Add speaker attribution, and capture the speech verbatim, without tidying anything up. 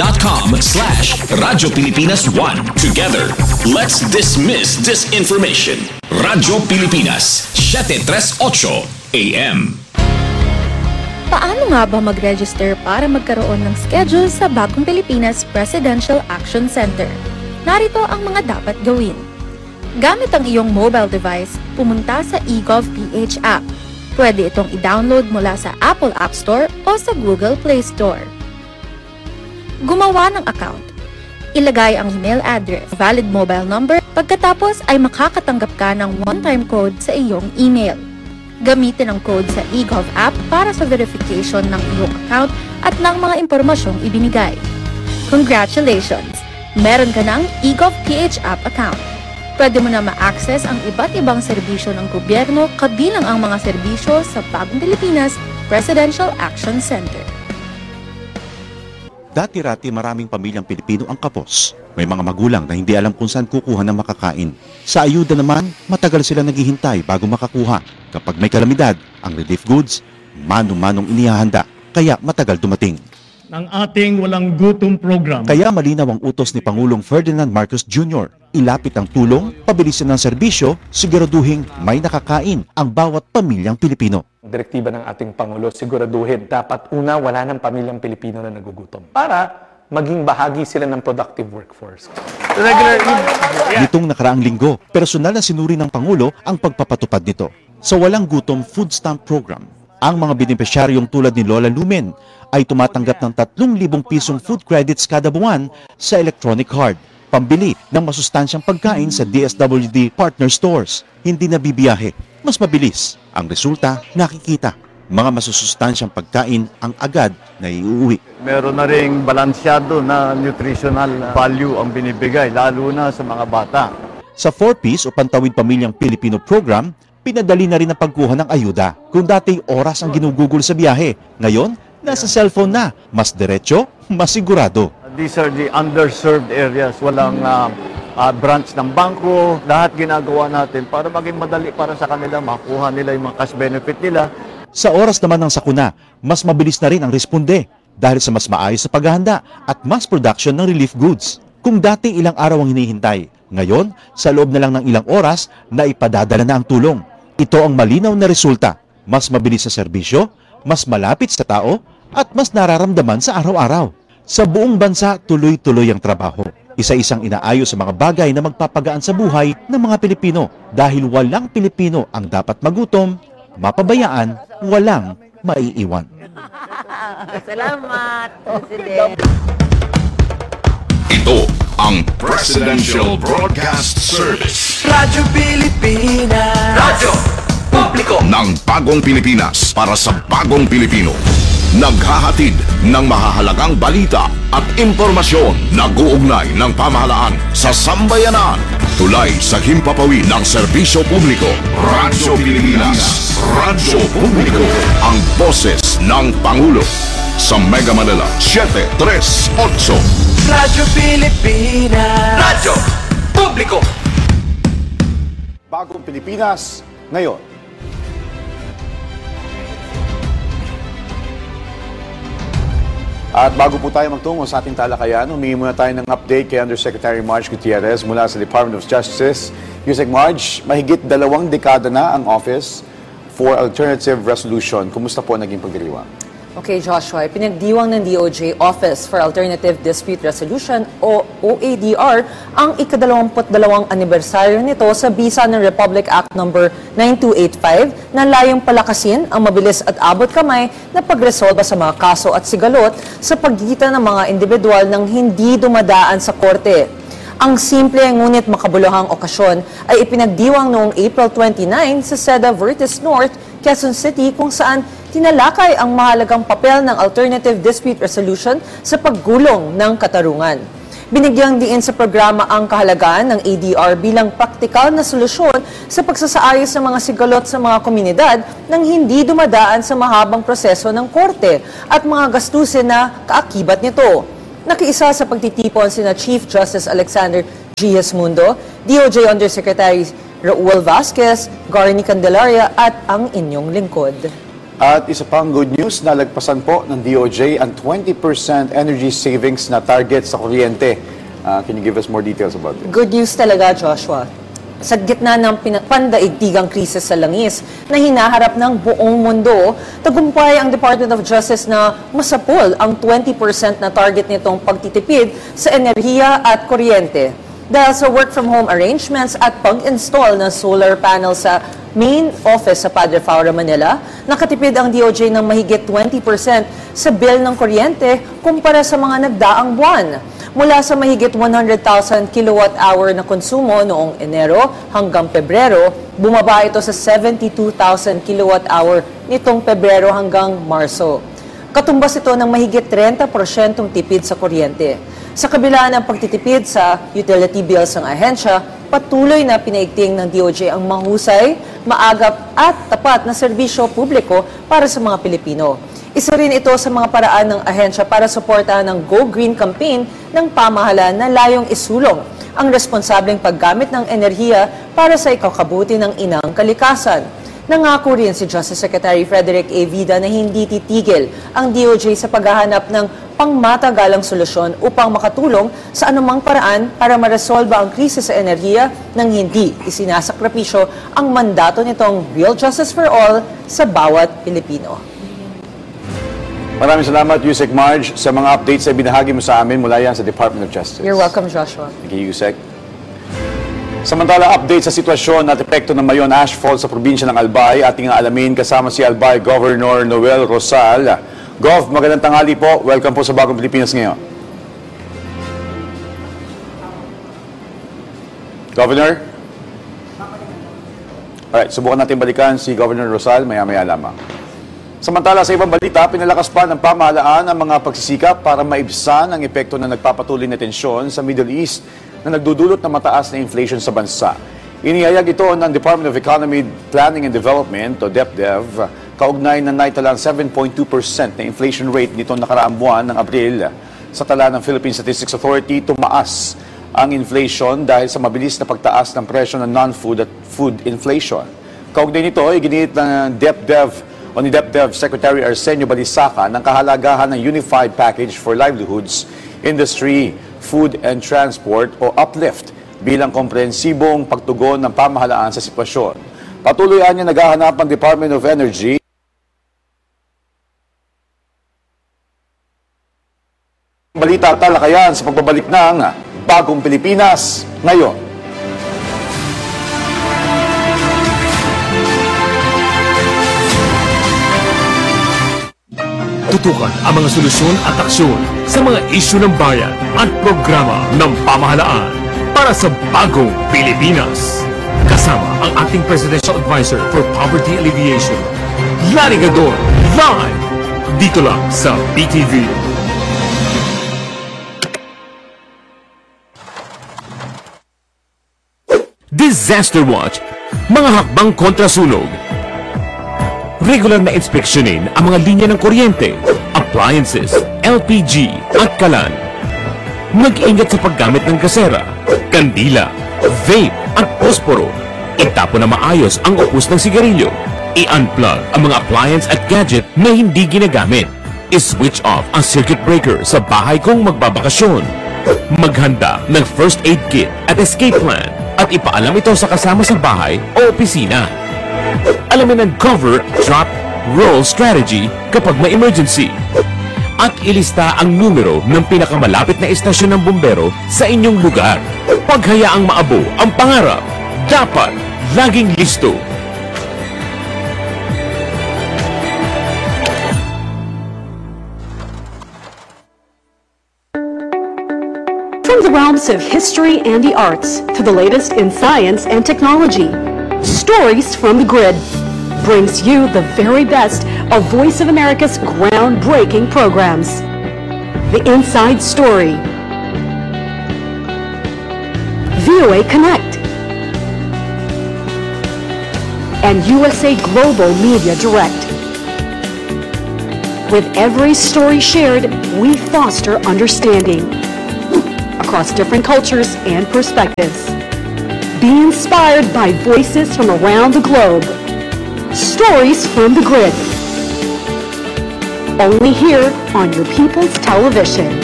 Speaker 1: facebook.com slash Radyo Pilipinas one. Together, let's dismiss disinformation. Radyo Pilipinas, seven thirty-eight A M.
Speaker 2: Paano nga ba mag-register para magkaroon ng schedule sa Bagong Pilipinas Presidential Action Center? Narito ang mga dapat gawin. Gamit ang iyong mobile device, pumunta sa eGovPH app. Pwede itong i-download mula sa Apple App Store o sa Google Play Store. Gumawa ng account. Ilagay ang email address, valid mobile number, pagkatapos ay makakatanggap ka ng one-time code sa iyong email. Gamitin ang code sa eGov app para sa verification ng iyong account at ng mga impormasyong ibinigay. Congratulations! Meron ka ng eGovPH app account. Pwede mo na ma-access ang iba't ibang serbisyo ng gobyerno kabilang ang mga serbisyo sa Bagong Pilipinas Presidential Action Center.
Speaker 3: Dati-rati maraming pamilyang Pilipino ang kapos. May mga magulang na hindi alam kung saan kukuha ng makakain. Sa ayuda naman, matagal sila naghihintay bago makakuha. Kapag may kalamidad, ang relief goods, manong-manong inihahanda, kaya matagal dumating.
Speaker 4: Ng ating walang gutom program.
Speaker 3: Kaya malinaw ang utos ni Pangulong Ferdinand Marcos Junior Ilapit ang tulong, pabilisin ng serbisyo, siguraduhin may nakakain ang bawat pamilyang Pilipino.
Speaker 5: Direktiba ng ating Pangulo, siguraduhin dapat una wala ng pamilyang Pilipino na nagugutom para maging bahagi sila ng productive workforce.
Speaker 3: Regular Nitong nakaraang linggo, personal na sinuri ng Pangulo ang pagpapatupad nito. Sa Walang Gutom Food Stamp Program, ang mga benepisyaryong tulad ni Lola Lumen ay tumatanggap ng tatlong libong pisong food credits kada buwan sa electronic card. Pambili ng masustansyang pagkain sa D S W D partner stores. Hindi na bibiyahe. Mas mabilis. Ang resulta, nakikita. Mga masusustansyang pagkain ang agad na iuwi.
Speaker 6: Meron na ring balansyado na nutritional value ang binibigay, lalo na sa mga bata.
Speaker 3: Sa four Ps o Pantawid Pamilyang Pilipino program, pinadali na rin ang pagkuha ng ayuda. Kung dati oras ang ginugugol sa biyahe, ngayon, nasa cellphone na. Mas diretso, mas sigurado.
Speaker 6: These are the underserved areas. Walang uh, uh, branch ng bangko. Lahat ginagawa natin para maging madali para sa kanila, makuha nila yung mga cash benefit nila.
Speaker 3: Sa oras naman ng sakuna, mas mabilis na rin ang responde dahil sa mas maayos sa paghahanda at mass production ng relief goods. Kung dati ilang araw ang hinihintay, ngayon, sa loob na lang ng ilang oras, na ipadadala na ang tulong. Ito ang malinaw na resulta. Mas mabilis sa serbisyo, mas malapit sa tao, at mas nararamdaman sa araw-araw. Sa buong bansa, tuloy-tuloy ang trabaho. Isa-isang inaayos sa mga bagay na magpapagaan sa buhay ng mga Pilipino dahil walang Pilipino ang dapat magutom, mapabayaan, walang maiiwan.
Speaker 7: Salamat, President.
Speaker 1: Ito ang Presidential Broadcast Service.
Speaker 8: Radyo Pilipinas.
Speaker 1: Radyo Publiko ng Bagong Pilipinas para sa Bagong Pilipino. Naghahatid ng mahahalagang balita at impormasyon na guugnay ng pamahalaan sa sambayanan. Tulay sa himpapawid ng serbisyo publiko. Radyo Pilipinas. Radyo Publiko. Ang boses ng Pangulo. Sa Mega Manila, seven thirty-eight.
Speaker 8: Radyo Pilipinas.
Speaker 1: Radyo Publiko.
Speaker 9: Bagong Pilipinas ngayon. At bago po tayo magtungo sa ating talakayan, humingi muna tayo ng update kay Undersecretary Marge Gutierrez mula sa Department of Justice. Yusek Marge, mahigit dalawang dekada na ang Office for Alternative Resolution. Kumusta po naging pagdiriwang?
Speaker 10: Okay, Joshua, pinagdiwang ng D O J Office for Alternative Dispute Resolution o O A D R ang ikadalawamput dalawang anibersaryo nito sa bisa ng Republic Act number nine two eight five na layong palakasin ang mabilis at abot kamay na pagresolba sa mga kaso at sigalot sa pagitan ng mga individual nang hindi dumadaan sa korte. Ang simple ngunit makabuluhang okasyon ay ipinagdiwang noong April twenty-nine sa Seda Vertis North, Quezon City kung saan tinalakay ang mahalagang papel ng Alternative Dispute Resolution sa paggulong ng katarungan. Binigyang diin sa programa ang kahalagahan ng A D R bilang praktikal na solusyon sa pagsasaayos ng mga sigalot sa mga komunidad nang hindi dumadaan sa mahabang proseso ng korte at mga gastusin na kaakibat nito. Nakiisa sa pagtitipon sina Chief Justice Alexander G. Mundo, D O J Undersecretary Raul Vasquez, Garni Candelaria at ang inyong lingkod.
Speaker 9: At isa pang good news, nalagpasan po ng D O J ang twenty percent energy savings na target sa kuryente. Uh, can you give us more details about this?
Speaker 10: Good news talaga, Joshua. Sa gitna ng pandaigdigang krisis sa langis na hinaharap ng buong mundo, tagumpay ang Department of Justice na masapol ang twenty percent na target nitong pagtitipid sa enerhiya at kuryente. Dahil sa work-from-home arrangements at pag-install ng solar panel sa main office sa Padre Faura, Manila, nakatipid ang D O J ng mahigit twenty percent sa bill ng kuryente kumpara sa mga nagdaang buwan. Mula sa mahigit one hundred thousand kilowatt hour na konsumo noong Enero hanggang Pebrero, bumaba ito sa seventy-two thousand kilowatt hour nitong Pebrero hanggang Marso. Katumbas ito ng mahigit thirty percent tipid sa kuryente. Sa kabila ng pagtitipid sa utility bills ng ahensya, patuloy na pinaigting ng D O J ang mahusay, maagap at tapat na serbisyo publiko para sa mga Pilipino. Isa rin ito sa mga paraan ng ahensya para suportahan ang Go Green campaign ng pamahalaan na layong isulong ang responsableng paggamit ng enerhiya para sa ikakabuti ng inang kalikasan. Nangako rin si Justice Secretary Frederick A. Vida na hindi titigil ang D O J sa paghahanap ng pangmatagalang solusyon upang makatulong sa anumang paraan para maresolba ang krisis sa enerhiya nang hindi isinasakripisyo ang mandato nitong Real Justice for All sa bawat Pilipino.
Speaker 9: Maraming salamat, Yusek Marge, sa mga updates na binahagi mo sa amin mula yan sa Department of Justice.
Speaker 10: You're welcome, Joshua.
Speaker 9: Thank you, Yusek. Samantala, update sa sitwasyon at epekto ng Mayon Ashfall sa probinsya ng Albay. Ating alamin kasama si Albay Governor Noel Rosal. Gov, magandang tanghali po. Welcome po sa Bagong Pilipinas ngayon. Governor? Alright, subukan natin balikan si Governor Rosal maya-maya lamang. Samantala, sa ibang balita, pinalakas pa ng pamahalaan ang mga pagsisikap para maibsan ang epekto ng nagpapatuloy na tensyon sa Middle East na nagdudulot ng mataas na inflation sa bansa. Inihayag ito ng Department of Economy, Planning and Development o DepDev, kaugnay na naitalang seven point two percent na inflation rate nitong nakaraang buwan ng Abril. Sa tala ng Philippine Statistics Authority, tumaas ang inflation dahil sa mabilis na pagtaas ng presyo ng non-food at food inflation. Kaugnay nito, iginit ng DepDev o ni DepDev Secretary Arsenio Balisaca ng kahalagahan ng Unified Package for Livelihoods, Industry, Food and Transport o UPLIFT bilang komprehensibong pagtugon ng pamahalaan sa sitwasyon. Patuloy niya naghahanap ang Department of Energy balita at talakayan sa pagbabalik ng Bagong Pilipinas ngayon.
Speaker 7: Tutukan ang mga solusyon at aksyon sa mga isyu ng bayan at programa ng pamahalaan para sa Bagong Pilipinas. Kasama ang ating Presidential Advisor for Poverty Alleviation, Lani Gadon, live dito lang sa B T V. Disaster Watch, mga hakbang kontra sunog. Regular na inspeksyonin ang mga linya ng kuryente, appliances, L P G at kalan. Mag-ingat sa paggamit ng gasera, kandila, vape at posporo. Itapo na maayos ang upos ng sigarilyo. I-unplug ang mga appliance at gadget na hindi ginagamit. I-switch off ang circuit breaker sa bahay kung magbabakasyon. Maghanda ng first aid kit at escape plan at ipaalam ito sa kasama sa bahay o opisina. Alamin ang cover, drop, roll strategy kapag may emergency. At ilista ang numero ng pinakamalapit na istasyon ng bumbero sa inyong lugar. Paghayaang maabo ang pangarap, dapat laging listo.
Speaker 11: From the realms of history and the arts to the latest in science and technology, Stories from the Grid brings you the very best of Voice of America's groundbreaking programs. The Inside Story, V O A Connect, and U S A Global Media Direct. With every story shared, we foster understanding across different cultures and perspectives. Be inspired by voices from around the globe. Stories from the Grid. Only here on your People's Television.